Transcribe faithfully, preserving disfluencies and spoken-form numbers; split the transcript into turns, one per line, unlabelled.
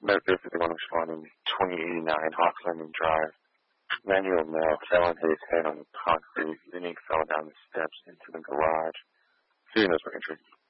Medicare fifty-one responding twenty eighty-nine Hawks Landing Drive. Manuel male fell and hit his head on the concrete, then he fell down the steps into the garage. Serial notes for entry.